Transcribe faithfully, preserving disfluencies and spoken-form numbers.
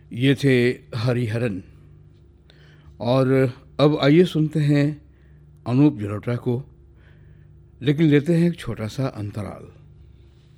ये थे हरिहरन। और अब आइए सुनते हैं अनूप जलोटा को, लेकिन लेते हैं एक छोटा सा अंतराल।